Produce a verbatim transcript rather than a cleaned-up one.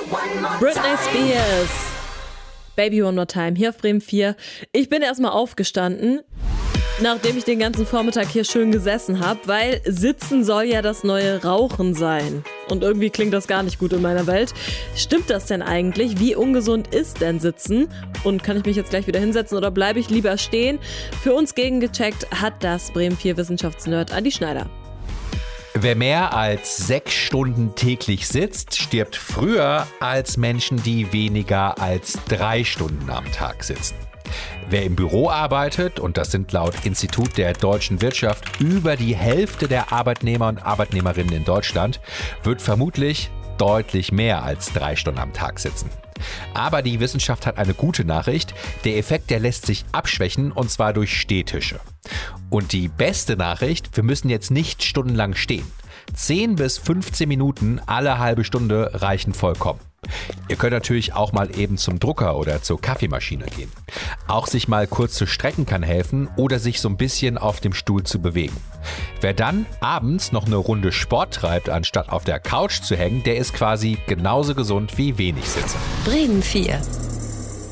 Britney Spears, Baby One More Time, hier auf Bremen vier. Ich bin erstmal aufgestanden, nachdem ich den ganzen Vormittag hier schön gesessen habe, weil Sitzen soll ja das neue Rauchen sein. Und irgendwie klingt das gar nicht gut in meiner Welt. Stimmt das denn eigentlich? Wie ungesund ist denn Sitzen? Und kann ich mich jetzt gleich wieder hinsetzen oder bleibe ich lieber stehen? Für uns gegengecheckt hat das Bremen vier Wissenschaftsnerd Andi Schneider. Wer mehr als sechs Stunden täglich sitzt, stirbt früher als Menschen, die weniger als drei Stunden am Tag sitzen. Wer im Büro arbeitet, und das sind laut Institut der deutschen Wirtschaft über die Hälfte der Arbeitnehmer und Arbeitnehmerinnen in Deutschland, wird vermutlich deutlich mehr als drei Stunden am Tag sitzen. Aber die Wissenschaft hat eine gute Nachricht. Der Effekt, der lässt sich abschwächen, und zwar durch Stehtische. Und die beste Nachricht, wir müssen jetzt nicht stundenlang stehen. zehn bis fünfzehn Minuten alle halbe Stunde reichen vollkommen. Ihr könnt natürlich auch mal eben zum Drucker oder zur Kaffeemaschine gehen. Auch sich mal kurz zu strecken kann helfen oder sich so ein bisschen auf dem Stuhl zu bewegen. Wer dann abends noch eine Runde Sport treibt, anstatt auf der Couch zu hängen, der ist quasi genauso gesund wie wenig sitzen. Bremen vier.